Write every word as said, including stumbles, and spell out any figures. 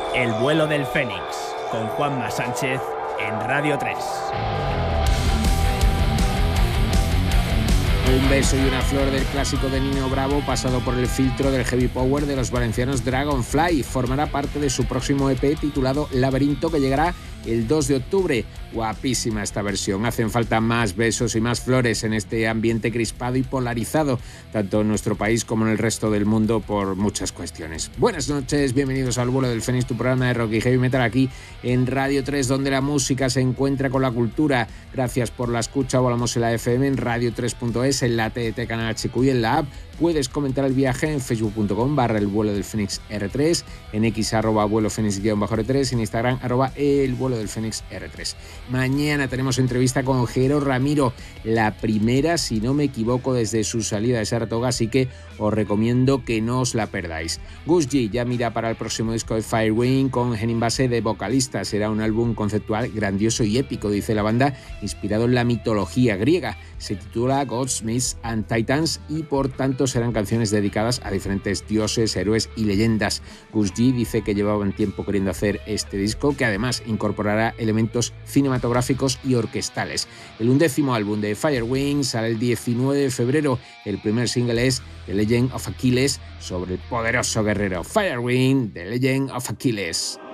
El vuelo del Fénix, con Juanma Sánchez en Radio tres. Un beso y una flor del clásico de Nino Bravo pasado por el filtro del heavy power de los valencianos Dragonfly. Formará parte de su próximo E P titulado Laberinto, que llegará el dos de octubre. Guapísima esta versión. Hacen falta más besos y más flores en este ambiente crispado y polarizado, tanto en nuestro país como en el resto del mundo, por muchas cuestiones. Buenas noches, bienvenidos al vuelo del Fénix, tu programa de rock y heavy metal aquí en Radio tres, donde la música se encuentra con la cultura. Gracias por la escucha. Volamos en la F M, en radio tres punto es, en la T D T Canal H Q y en la app. Puedes comentar el viaje en facebook punto com barra el vuelo del Fénix R tres, en X arroba vuelo Fénix guión bajo R tres, en Instagram arroba el vuelo del Fénix R tres. Mañana tenemos entrevista con Jero Ramiro, la primera, si no me equivoco, desde su salida de Saratoga, así que os recomiendo que no os la perdáis. Gus G ya mira para el próximo disco de Firewind con Henning Base de vocalista. Será un álbum conceptual grandioso y épico, dice la banda, inspirado en la mitología griega. Se titula Gods, Myths and Titans y por tanto serán canciones dedicadas a diferentes dioses, héroes y leyendas. Gus G dice que llevaban tiempo queriendo hacer este disco, que además incorporará elementos cinematográficos y orquestales. El undécimo álbum de Firewind sale el diecinueve de febrero. El primer single es The Legend of Achilles, sobre el poderoso guerrero Firewind, The Legend of Achilles.